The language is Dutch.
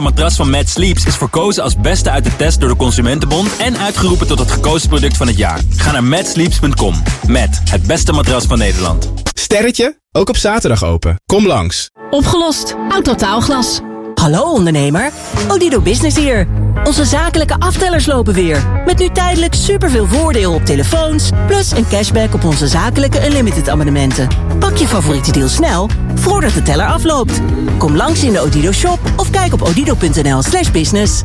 matras van Mad Sleeps is verkozen als beste uit de test door de Consumentenbond en uitgeroepen tot het gekozen product van het jaar. Ga naar madsleeps.com. Met het beste matras van Nederland. Sterretje, ook op zaterdag open. Kom langs. Opgelost. Autotaalglas. Hallo ondernemer, Odido Business hier. Onze zakelijke aftellers lopen weer. Met nu tijdelijk superveel voordeel op telefoons, plus een cashback op onze zakelijke unlimited abonnementen. Pak je favoriete deal snel, voordat de teller afloopt. Kom langs in de Odido shop of kijk op odido.nl/business.